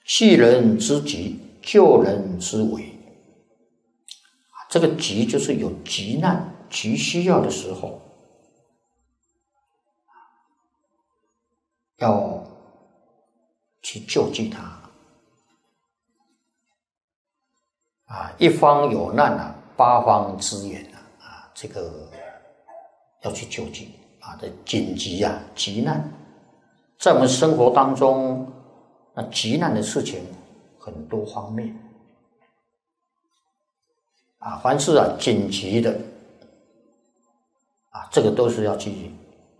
济人之急，救人之危。这个急就是有急难、急需要的时候，要去救济他。一方有难八方支援这个要去救济的紧急急难，在我们生活当中，急难的事情很多方面凡是紧急的这个都是要去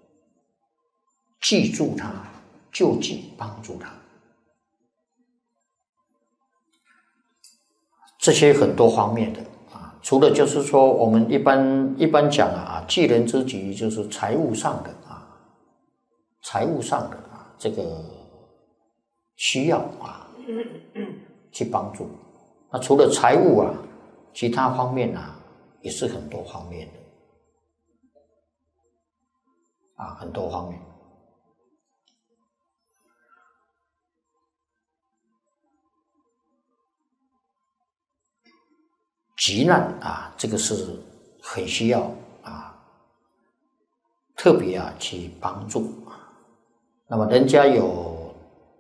记住他，救济帮助他。这些很多方面的除了就是说我们一般讲济人之急，就是财务上的这个需要去帮助。那除了财务其他方面也是很多方面的很多方面。急难这个是很需要特别去帮助。那么人家有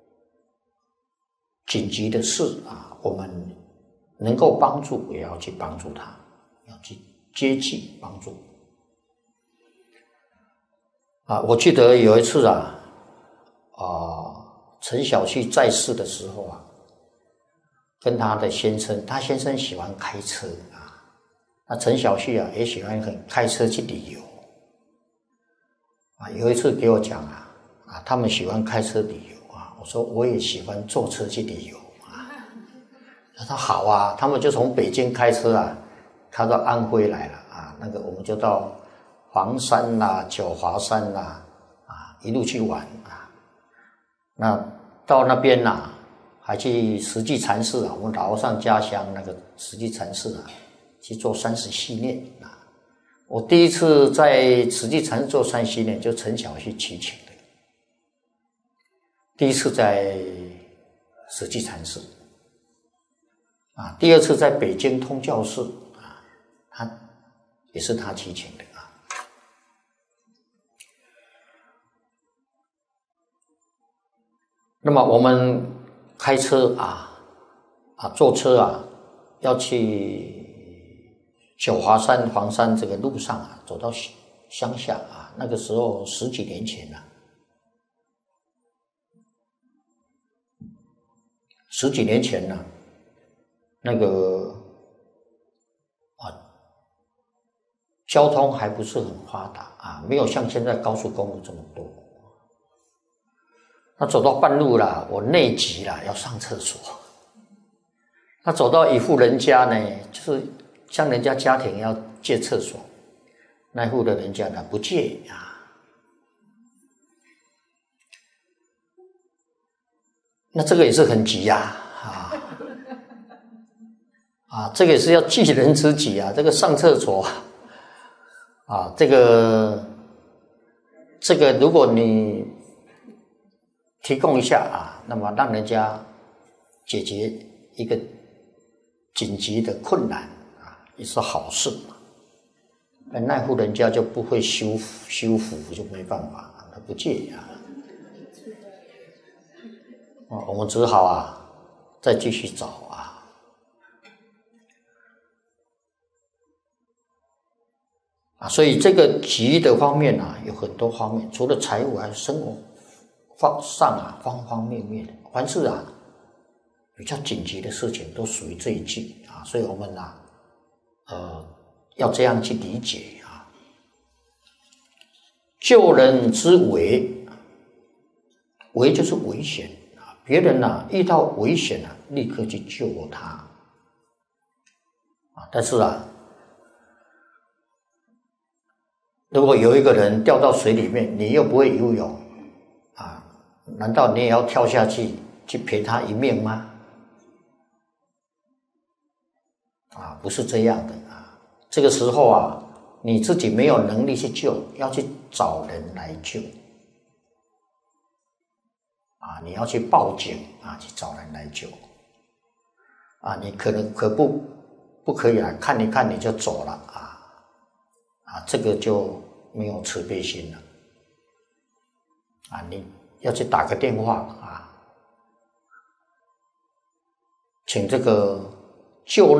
紧急的事我们能够帮助也要去帮助他，要去接济帮助。我记得有一次陈小旭在世的时候跟他的先生，他先生喜欢开车那陈小旭也喜欢开车去旅游有一次给我讲他们喜欢开车旅游我说我也喜欢坐车去旅游他说好他们就从北京开车开到安徽来了那个我们就到黄山九华山一路去玩那到那边还去实际禅寺我们老上家乡那个实际禅寺去做30系念我第一次在实际禅寺做3系念，就陈小旭祈请的，第一次在实际禅寺第二次在北京通教寺也是他祈请的那么我们开车坐车要去九华山、黄山这个路上走到乡下那个时候10几年前了，10几年前了，那个交通还不是很发达没有像现在高速公路这么多。那走到半路了，我内急了，要上厕所。那走到一户人家呢，就是像人家家庭要借厕所，那户的人家呢不借那这个也是很急这个也是要济人之急这个上厕所这个如果你提供一下那么让人家解决一个紧急的困难也是好事那户人家就不会修福，就没办法，他不借我们只好再继续找所以这个急的方面有很多方面，除了财务还有生活上方方面面的，凡是比较紧急的事情都属于这一句所以我们要这样去理解救人之危，危就是危险别人遇到危险立刻去救他但是如果有一个人掉到水里面，你又不会游泳难道你也要跳下去赔他一命吗？不是这样的这个时候你自己没有能力去救，要去找人来救你要去报警去找人来救你不可以看一看你就走了这个就没有慈悲心了你要去打个电话请这个救